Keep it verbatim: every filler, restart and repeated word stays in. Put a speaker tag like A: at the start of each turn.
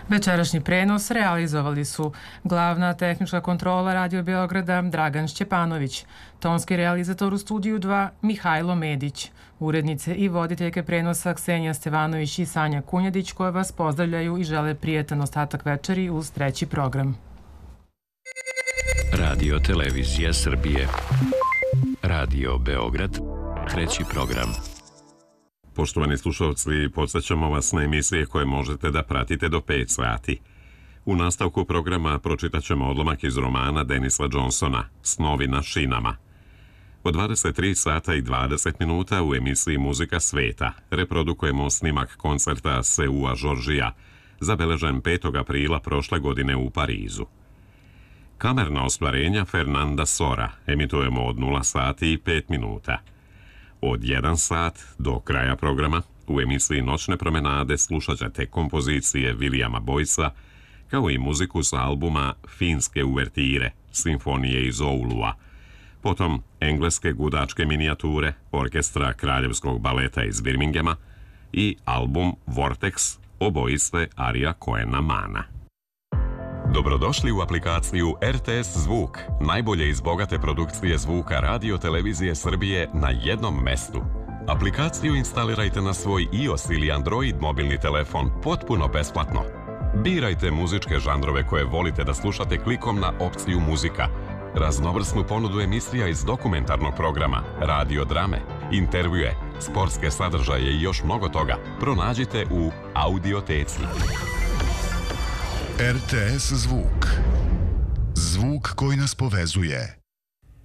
A: Večerašnji prenos realizovali su glavna tehnička kontrola Radio Beograda Dragan Šćepanović, tonski realizator u studiju dva Mihajlo Medić, urednice i voditeljke prenosa Ksenija Stevanović i Sanja Kunjadić, koje vas pozdravljaju i žele prijetan ostatak večeri uz treći program.
B: Radio Televizija Srbije. Radio Beograd, treći program.
C: Poštovani slušalci, podsjećamo vas na emisije koje možete da pratite do pet sati. U nastavku programa pročitat ćemo odlomak iz romana Denisa Johnsona Snovi na šinama. O dvadeset tri sata i dvadeset minuta u emisiji Muzika sveta reprodukujemo snimak koncerta Seua Žoržija, zabeležen petog aprila prošle godine u Parizu. Kamerna ostvarenja Fernanda Sora emitujemo od nula sati i pet minuta. Od jedan sat do kraja programa u emisiji Noćne promenade slušat ćete kompozicije Williama Boycea, kao i muziku sa albuma Finske uvertire, simfonije iz Oulua, potom engleske gudačke minijature orkestra Kraljevskog baleta iz Birminghama i album Vortex obojistve Arija Cohena Mana. Dobrodošli u aplikaciju R T S Zvuk, najbolje iz bogate produkcije zvuka Radio Televizije Srbije na jednom mestu. Aplikaciju instalirajte na svoj iOS ili Android mobilni telefon potpuno besplatno. Birajte muzičke žanrove koje volite da slušate klikom na opciju muzika, raznovrsnu ponudu emisija iz dokumentarnog programa, radio drame, intervjue, sportske sadržaje i još mnogo toga pronađite u Audioteci.
D: R T S Zvuk. Zvuk koji nas povezuje.